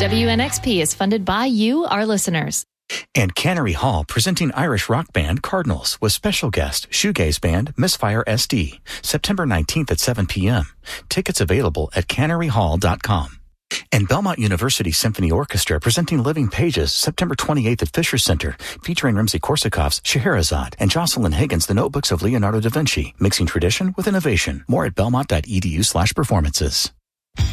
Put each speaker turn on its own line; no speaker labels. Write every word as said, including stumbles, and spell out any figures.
W N X P is funded by you, our listeners.
And Cannery Hall presenting Irish rock band Cardinals with special guest shoegaze band Misfire S D, September nineteenth at seven p.m. Tickets available at cannery hall dot com. And Belmont University Symphony Orchestra presenting Living Pages, September twenty-eighth at Fisher Center, featuring Rimsky-Korsakov's Scheherazade and Jocelyn Higgins' The Notebooks of Leonardo da Vinci, mixing tradition with innovation. More at belmont dot e d u slash performances.